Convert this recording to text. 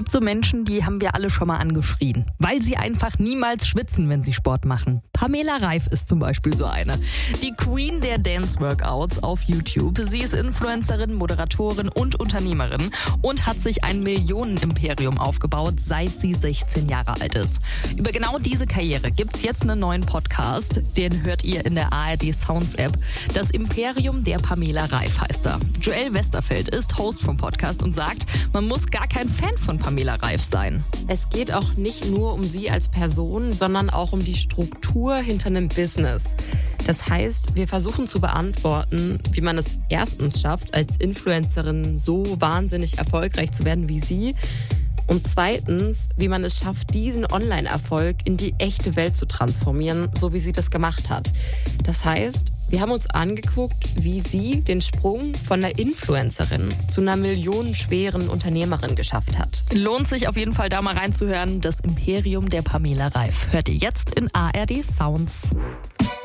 Es gibt so Menschen, die haben wir alle schon mal angeschrien, weil sie einfach niemals schwitzen, wenn sie Sport machen. Pamela Reif ist zum Beispiel so eine. Die Queen der Dance-Workouts auf YouTube. Sie ist Influencerin, Moderatorin und Unternehmerin und hat sich ein Millionenimperium aufgebaut, seit sie 16 Jahre alt ist. Über genau diese Karriere gibt's jetzt einen neuen Podcast. Den hört ihr in der ARD Sounds App. Das Imperium der Pamela Reif heißt er. Joel Westerfeld ist Host vom Podcast und sagt, man muss gar kein Fan von Pamela Reif sein. Es geht auch nicht nur um sie als Person, sondern auch um die Struktur hinter einem Business. Das heißt, wir versuchen zu beantworten, wie man es erstens schafft, als Influencerin so wahnsinnig erfolgreich zu werden wie sie. Und zweitens, wie man es schafft, diesen Online-Erfolg in die echte Welt zu transformieren, so wie sie das gemacht hat. Das heißt, wir haben uns angeguckt, wie sie den Sprung von einer Influencerin zu einer millionenschweren Unternehmerin geschafft hat. Lohnt sich auf jeden Fall da mal reinzuhören. Das Imperium der Pamela Reif hört ihr jetzt in ARD Sounds.